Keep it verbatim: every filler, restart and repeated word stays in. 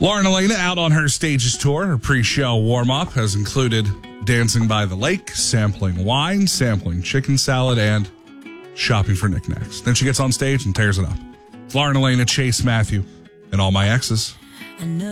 Lauren Elena out on her stages tour. Her pre-show warm-up has included dancing by the lake, sampling wine, sampling chicken salad, and shopping for knickknacks. Then she gets on stage and tears it up. It's Lauren Elena, Chase Matthew, and All My Exes. I know